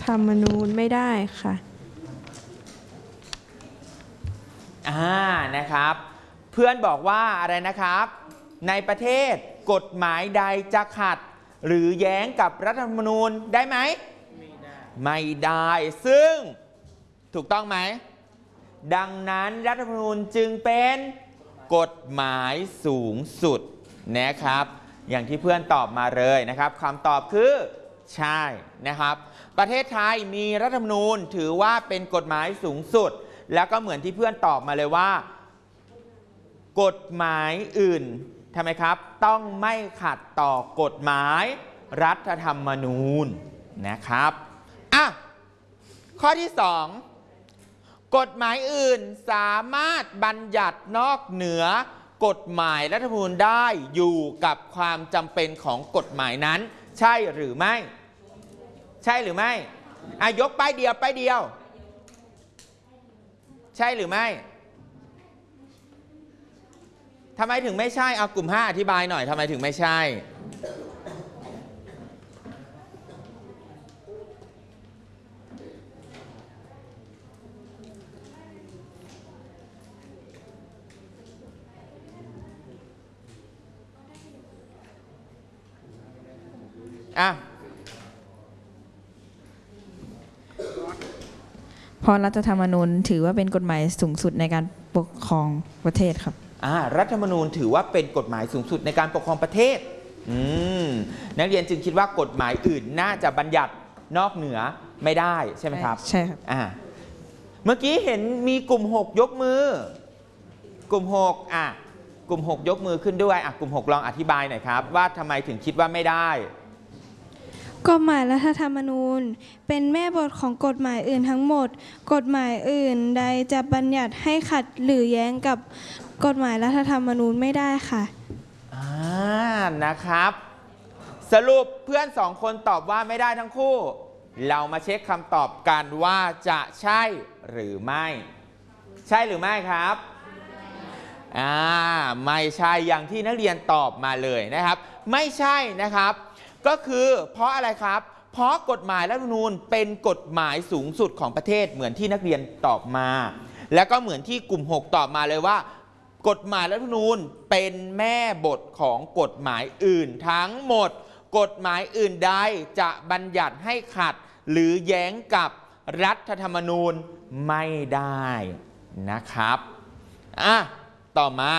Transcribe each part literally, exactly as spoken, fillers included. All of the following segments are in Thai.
ธรรมนูญไม่ได้ค่ะอ่านะครับเพื่อนบอกว่าอะไรนะครับในประเทศกฎหมายใดจะขัดหรือแย้งกับรัฐธรรมนูญได้ไหมไม่ได้ไม่ได้ซึ่งถูกต้องไหมดังนั้นรัฐธรรมนูญจึงเป็นกฎหมายสูงสุดนะครับอย่างที่เพื่อนตอบมาเลยนะครับคำตอบคือใช่นะครับประเทศไทยมีรัฐธรรมนูญถือว่าเป็นกฎหมายสูงสุดแล้วก็เหมือนที่เพื่อนตอบมาเลยว่ากฎหมายอื่นทำไมครับต้องไม่ขัดต่อกฎหมายรัฐธรรมนูญนะครับอ่ะข้อที่สองกฎหมายอื่นสามารถบัญญัตินอกเหนือกฎหมายรัฐธรรมนูญได้อยู่กับความจำเป็นของกฎหมายนั้นใช่หรือไม่ใช่หรือไม่อ่ะยกป้ายเดียวป้ายเดียวใช่หรือไม่ทำไมถึงไม่ใช่เอากลุ่มห้าอธิบายหน่อยทำไมถึงไม่ใช่อ่ะเพราะรัฐธรรมนูญถือว่าเป็นกฎหมายสูงสุดในการปกครองประเทศครับอ่ารัฐธรรมนูญถือว่าเป็นกฎหมายสูงสุดในการปกครองประเทศอืมนักเรียนจึงคิดว่ากฎหมายอื่นน่าจะบัญญัตินอกเหนือไม่ได้ใช่ไหมครับใช่ครับอ่าเมื่อกี้เห็นมีกลุ่มหกยกมือ กลุ่มหกอ่ะกลุ่มหกยกมือขึ้นด้วยอ่ะกลุ่มหกลองอธิบายหน่อยครับว่าทำไมถึงคิดว่าไม่ได้กฎหมายรัฐธรรมนูญเป็นแม่บทของกฎหมายอื่นทั้งหมดกฎหมายอื่นใดจะบัญญัติให้ขัดหรือแย้งกับกฎหมายรัฐธรรมนูญไม่ได้ค่ะอ่านะครับสรุปเพื่อนสองคนตอบว่าไม่ได้ทั้งคู่เรามาเช็คคำตอบกันว่าจะใช่หรือไม่ใช่หรือไม่ครับอ่าไม่ใช่อย่างที่นักเรียนตอบมาเลยนะครับไม่ใช่นะครับก็คือเพราะอะไรครับเพราะกฎหมายรัฐธรรมนูญเป็นกฎหมายสูงสุดของประเทศเหมือนที่นักเรียนตอบมาแล้วก็เหมือนที่กลุ่มหกตอบมาเลยว่ากฎหมายรัฐธรรมนูญเป็นแม่บทของกฎหมายอื่นทั้งหมดกฎหมายอื่นใดจะบัญญัติให้ขัดหรือแย้งกับรัฐธรรมนูญไม่ได้นะครับอ่ะต่อมา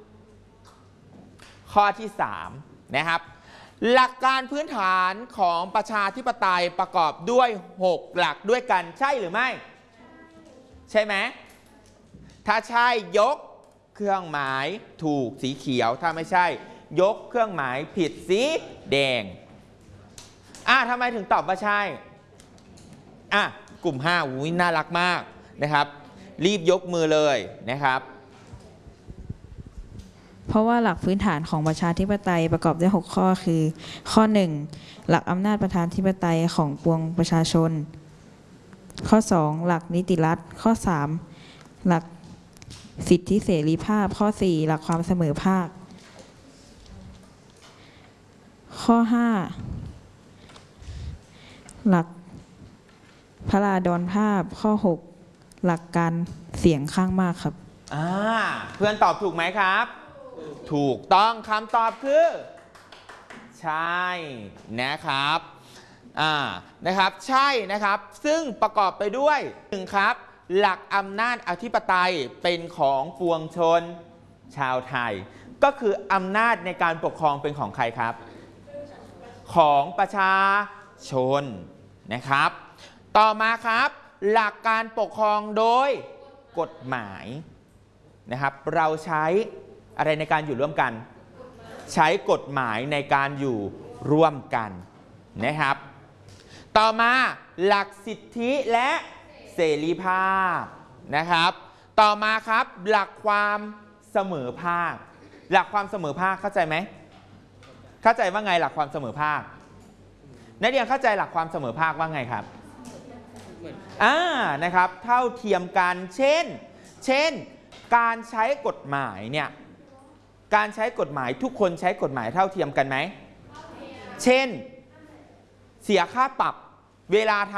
ข้อที่สามนะครับหลักการพื้นฐานของประชาธิปไตยประกอบด้วยหกหลักด้วยกันใช่หรือไม่ใช่ไหมถ้าใช่ยกเครื่องหมายถูกสีเขียวถ้าไม่ใช่ยกเครื่องหมายผิดสีแดงอ่ะทำไมถึงตอบว่าใช่อ่ะกลุ่มห้าอุ้ยน่ารักมากนะครับรีบยกมือเลยนะครับเพราะว่าหลักพื้นฐานของประชาธิปไตยประกอบด้วยหกข้อคือข้อหนึ่งหลักอำนาจประชาธิปไตยของปวงประชาชนข้อสองหลักนิติรัฐข้อสามหลักสิทธิเสรีภาพข้อสี่หลักความเสมอภาคข้อห้าหลักพระราดรภาพข้อหกหลักการเสียงข้างมากครับอ่าเพื่อนตอบถูกไหมครับถูกต้องคำตอบคือใช่นะครับอ่านะครับใช่นะครับซึ่งประกอบไปด้วยหนึ่งครับหลักอำนาจอธิปไตยเป็นของปวงชนชาวไทยก็คืออำนาจในการปกครองเป็นของใครครับของประชาชนนะครับต่อมาครับหลักการปกครองโดยกฎหมายนะครับเราใช้อะไรในการอยู่ร่วมกันใช้กฎหมายในการอยู่ร่วมกันนะครับต่อมาหลักสิทธิและเสรีภาพนะครับต่อมาครับหลักความเสมอภาคหลักความเสมอภาคเข้าใจไหมเข้าใจว่าไงหลักความเสมอภาคนักเรียนเข้าใจหลักความเสมอภาคว่าไงครับอ่านะครับเท่าเทียมกันเช่นเช่นการใช้กฎหมายเนี่ยการใช้กฎหมายทุกคนใช้กฎหมายเท่าเทียมกันไหมเช่นเสียค่าปรับเวลาท